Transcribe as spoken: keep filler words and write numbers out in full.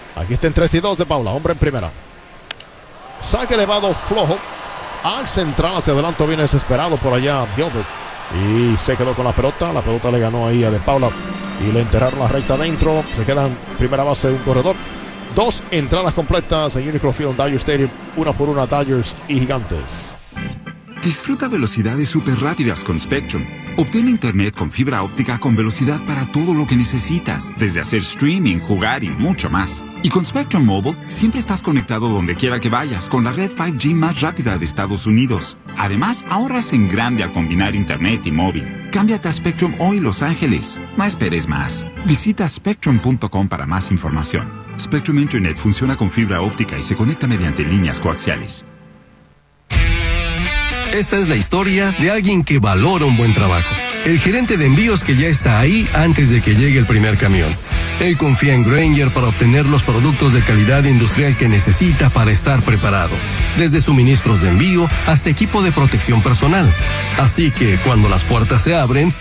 Aquí está en tres y dos de Paula. Hombre en primera. Saque elevado flojo. Al central hacia adelante viene desesperado por allá Gilbert. Y se quedó con la pelota. La pelota le ganó ahí a De Paula. Y le enterraron la recta adentro. Se queda en primera base de un corredor. Dos entradas completas en Unicron Field, Dodger Stadium. Una por una, Dodgers y Gigantes. Disfruta velocidades súper rápidas con Spectrum. Obtén internet con fibra óptica con velocidad para todo lo que necesitas, desde hacer streaming, jugar y mucho más. Y con Spectrum Mobile, siempre estás conectado donde quiera que vayas con la red cinco G más rápida de Estados Unidos. Además, ahorras en grande al combinar internet y móvil. Cámbiate a Spectrum hoy, Los Ángeles. No esperes más. Visita spectrum punto com para más información. Spectrum Internet funciona con fibra óptica y se conecta mediante líneas coaxiales. Esta es la historia de alguien que valora un buen trabajo. El gerente de envíos que ya está ahí antes de que llegue el primer camión. Él confía en Grainger para obtener los productos de calidad industrial que necesita para estar preparado. Desde suministros de envío hasta equipo de protección personal. Así que cuando las puertas se abren,